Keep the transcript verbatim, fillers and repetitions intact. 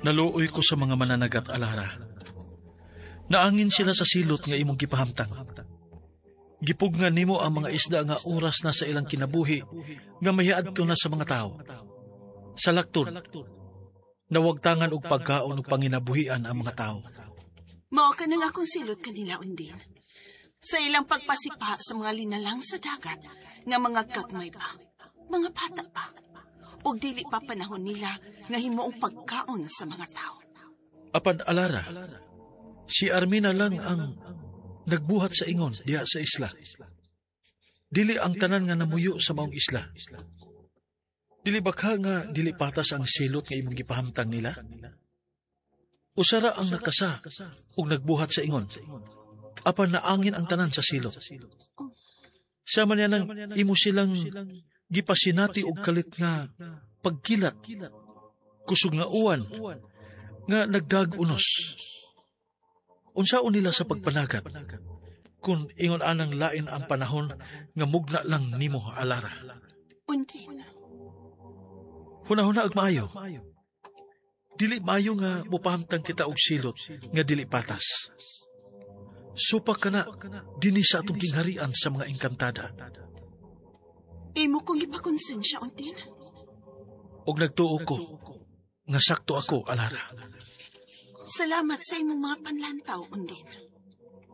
Naluoy ko sa mga mananagat, Alara. Naangin sila sa silot nga imong gipahamtang. Gipugnan nimo ang mga isda nga oras na sa ilang kinabuhi nga mahiadto na sa mga tao. Sa lakton, nawagtangan og pagkaon ug panginabuhian ang mga tao. Mao ka nang akong silot kanila, Undin. Sa ilang pagpasipa sa mga linalang sa dagat nga mga gagmay ba, mga bata ba, o dili pa panahon nila nga himuong pagkaon sa mga tao. Apan, Alara, si Armina lang ang nagbuhat sa ingon diha sa isla. Dili ang tanan nga namuyo sa maong isla. Dili baka nga dili patas ang silot nga imong gipahamtang nila? Usara ang nakasa ug nagbuhat sa ingon. Apan naangin ang tanan sa silot. Sama niya nang imo silang gipasinati og kalit nga pagkilat, kusog nga uwan, nga nagdag-unos. Unsaon nila sa pagpanagat, kung ingon anang lain ang panahon nga mugna lang nimo, Alara. Undin. Hunahuna ag maayo. Dili maayo nga mupahamtang kita og silot nga dili patas. Supak ka na dinhi sa atong gingharian sa mga engkantada. Imo kong ipakonsensya, Undin. Og nagtuo ko nga sakto ako, Alara. Salamat sa imong mga panlantaw, Undin.